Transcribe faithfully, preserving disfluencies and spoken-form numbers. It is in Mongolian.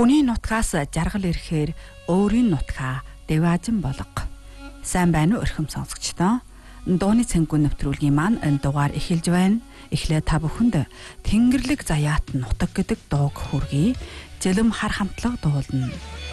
Хүний нутгаас жаргал ирэхээр өөрийн нутгаа дэваажин болго. Сайн байна уу өрхөм сонсогчдоо? Дууны цэнгүүн нэвтрүүлгийн маань энэ дугаар эхэлж байна. Эхлээд та бүхэнд Тэнгэрлэг заяат нутаг гэдэг дууг хүргэе. Жэлэм хар хамтлаг дуулна.